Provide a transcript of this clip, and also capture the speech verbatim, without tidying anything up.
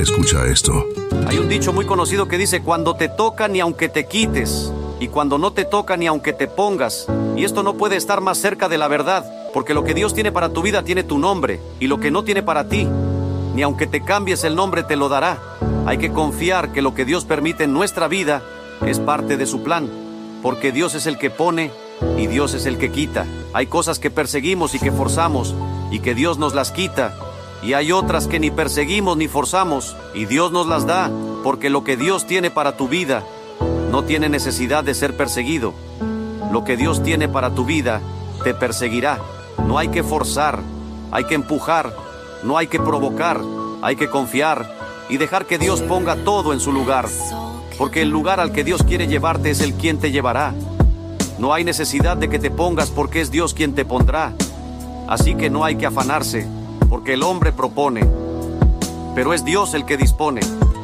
Escucha esto. Hay un dicho muy conocido que dice: cuando te toca ni aunque te quites, y cuando no te toca ni aunque te pongas. Y esto no puede estar más cerca de la verdad, porque lo que Dios tiene para tu vida tiene tu nombre, y lo que no tiene para ti, ni aunque te cambies el nombre, te lo dará. Hay que confiar que lo que Dios permite en nuestra vida es parte de su plan, porque Dios es el que pone y Dios es el que quita. Hay cosas que perseguimos y que forzamos, y que Dios nos las quita. Y hay otras que ni perseguimos ni forzamos, y Dios nos las da, porque lo que Dios tiene para tu vida no tiene necesidad de ser perseguido. Lo que Dios tiene para tu vida te perseguirá. No hay que forzar, hay que empujar, no hay que provocar, hay que confiar y dejar que Dios ponga todo en su lugar, porque el lugar al que Dios quiere llevarte es el quien te llevará. No hay necesidad de que te pongas, porque es Dios quien te pondrá. Así que no hay que afanarse, porque el hombre propone, pero es Dios el que dispone.